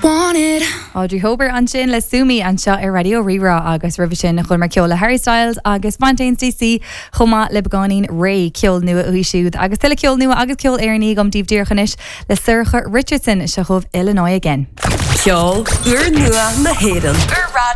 Audrey Hober an sin le sumi an seo ar radio rirá agus rivisin chun mar ceola Harry Styles agus Fontaine CC chuma le beganín Ray ceol nua uí siúd agus tuile ceol nua agus ceol airní gom díobhdíorchanis le Saoirse Richardson se chomh Illinois again. Ceol ur nua na héireann.